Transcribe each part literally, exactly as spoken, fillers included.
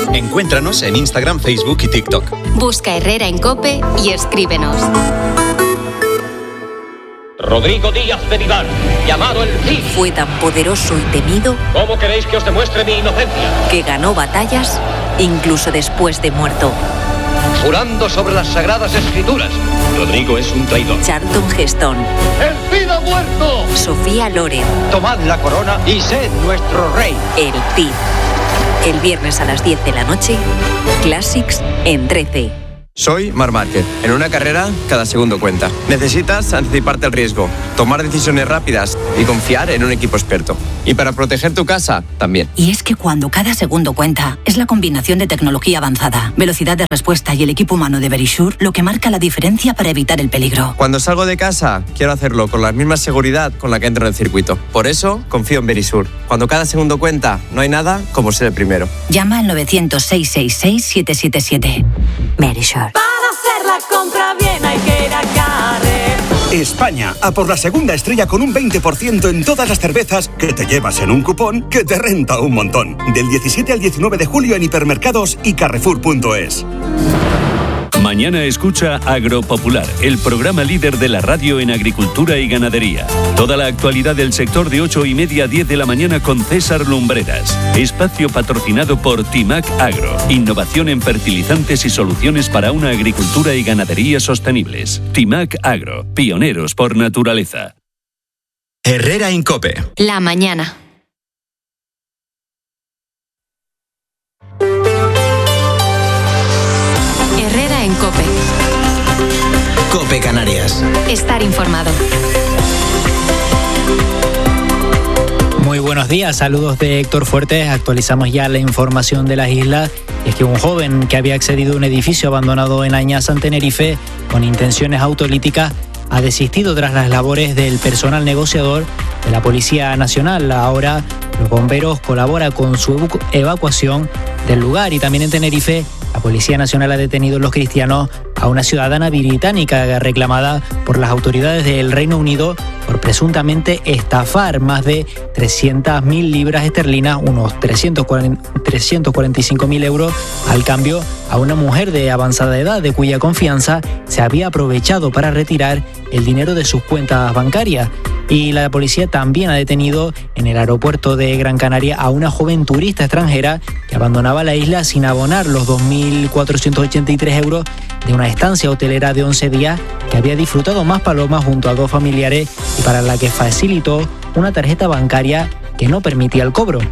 Encuéntranos en Instagram, Facebook y TikTok. Busca Herrera en COPE y escríbenos. Rodrigo Díaz de Vivar, llamado el Cid. Fue tan poderoso y temido. ¿Cómo queréis que os demuestre mi inocencia? Que ganó batallas incluso después de muerto. Jurando sobre las sagradas escrituras. Rodrigo es un traidor. Charlton Heston. ¡El Cid ha muerto! Sofía Loren. Tomad la corona y sed nuestro rey. El Cid. El viernes a las diez de la noche, Classics en trece. Soy Marc Márquez. En una carrera, cada segundo cuenta. Necesitas anticiparte al riesgo, tomar decisiones rápidas y confiar en un equipo experto. Y para proteger tu casa, también. Y es que cuando cada segundo cuenta, es la combinación de tecnología avanzada, velocidad de respuesta y el equipo humano de Verisure lo que marca la diferencia para evitar el peligro. Cuando salgo de casa, quiero hacerlo con la misma seguridad con la que entro en el circuito. Por eso, confío en Verisure. Cuando cada segundo cuenta, no hay nada como ser el primero. Llama al novecientos, seiscientos sesenta y seis, siete siete siete. Verisure. Para hacer la compra bien hay que ir a Carrer. España, a por la segunda estrella con un veinte por ciento en todas las cervezas que te llevas en un cupón que te renta un montón. Del diecisiete al diecinueve de julio en hipermercados y carrefour punto es. Mañana escucha Agropopular, el programa líder de la radio en agricultura y ganadería. Toda la actualidad del sector de ocho y media a diez de la mañana con César Lumbreras. Espacio patrocinado por Timac Agro. Innovación en fertilizantes y soluciones para una agricultura y ganadería sostenibles. Timac Agro, pioneros por naturaleza. Herrera en COPE. La mañana. Herrera en COPE. COPE Canarias. Estar informado. Muy buenos días, saludos de Héctor Fuertes. Actualizamos ya la información de las islas. Es que un joven que había accedido a un edificio abandonado en Añaza, en Tenerife, con intenciones autolíticas, ha desistido tras las labores del personal negociador de la Policía Nacional. Ahora los bomberos colaboran con su evacu- evacuación del lugar. Y también en Tenerife, la Policía Nacional ha detenido a los cristianos a una ciudadana británica reclamada por las autoridades del Reino Unido por presuntamente estafar más de trescientas mil libras esterlinas, unos trescientos cuarenta y cinco mil euros, al cambio a una mujer de avanzada edad de cuya confianza se había aprovechado para retirar el dinero de sus cuentas bancarias. Y la policía también ha detenido en el aeropuerto de Gran Canaria a una joven turista extranjera que abandonaba la isla sin abonar los dos mil cuatrocientos ochenta y tres euros de una estancia hotelera de once días que había disfrutado más palomas junto a dos familiares y para la que facilitó una tarjeta bancaria que no permitía el cobro.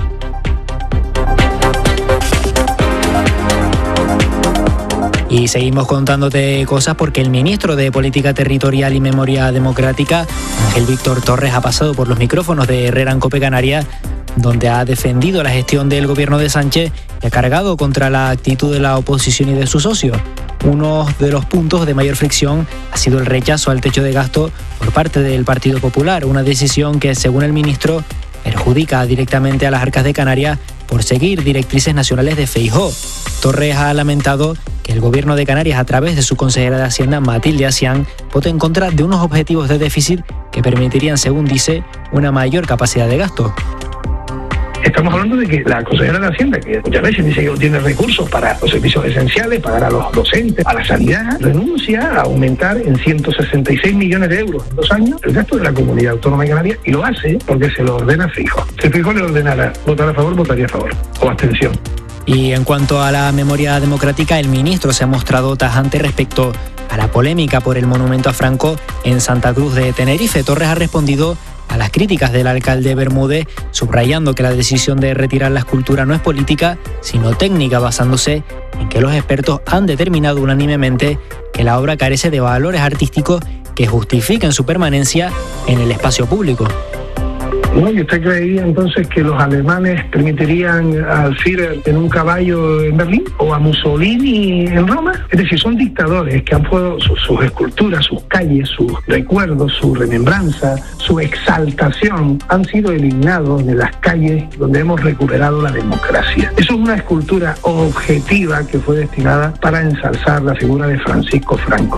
Y seguimos contándote cosas porque el ministro de Política Territorial y Memoria Democrática, Ángel Víctor Torres, ha pasado por los micrófonos de Herrera en COPE Canarias, donde ha defendido la gestión del gobierno de Sánchez y ha cargado contra la actitud de la oposición y de sus socios. Uno de los puntos de mayor fricción ha sido el rechazo al techo de gasto por parte del Partido Popular, una decisión que, según el ministro, perjudica directamente a las arcas de Canarias por seguir directrices nacionales de Feijóo. Torres ha lamentado que el gobierno de Canarias, a través de su consejera de Hacienda, Matilde Asián, vote en contra de unos objetivos de déficit que permitirían, según dice, una mayor capacidad de gasto. Estamos hablando de que la consejera de Hacienda, que muchas veces dice que no tiene recursos para los servicios esenciales, pagar a los docentes, a la sanidad, renuncia a aumentar en ciento sesenta y seis millones de euros en dos años el gasto de la Comunidad Autónoma de Canarias, y lo hace porque se lo ordena Feijóo. Si Feijóo le ordenara votar a favor, votaría a favor, o abstención. Y en cuanto a la memoria democrática, el ministro se ha mostrado tajante respecto a la polémica por el monumento a Franco en Santa Cruz de Tenerife. Torres ha respondido a las críticas del alcalde Bermúdez, subrayando que la decisión de retirar la escultura no es política, sino técnica, basándose en que los expertos han determinado unánimemente que la obra carece de valores artísticos que justifiquen su permanencia en el espacio público. ¿No? ¿Y usted creería entonces que los alemanes permitirían al Führer en un caballo en Berlín o a Mussolini en Roma? Es decir, son dictadores que han puesto sus, sus esculturas, sus calles, sus recuerdos, su remembranza, su exaltación, han sido eliminados de las calles donde hemos recuperado la democracia. Eso es una escultura objetiva que fue destinada para ensalzar la figura de Francisco Franco.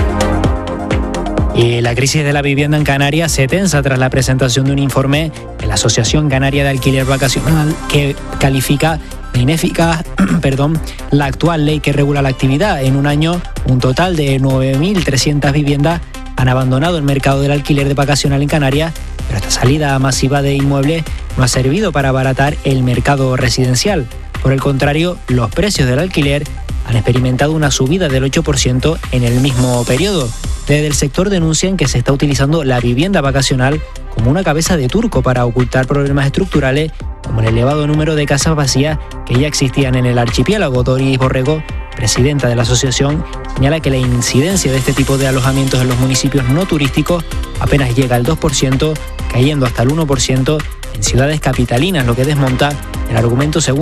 Y la crisis de la vivienda en Canarias se tensa tras la presentación de un informe que la Asociación Canaria de Alquiler Vacacional, que califica de ineficaz perdón, la actual ley que regula la actividad. En un año, un total de nueve mil trescientas viviendas han abandonado el mercado del alquiler vacacional en Canarias, pero esta salida masiva de inmuebles no ha servido para abaratar el mercado residencial. Por el contrario, los precios del alquiler han experimentado una subida del ocho por ciento en el mismo periodo. Desde el sector denuncian que se está utilizando la vivienda vacacional como una cabeza de turco para ocultar problemas estructurales como el elevado número de casas vacías que ya existían en el archipiélago. Doris Borrego, presidenta de la asociación, señala que la incidencia de este tipo de alojamientos en los municipios no turísticos apenas llega al dos por ciento, cayendo hasta el uno por ciento en ciudades capitalinas, lo que desmonta el argumento según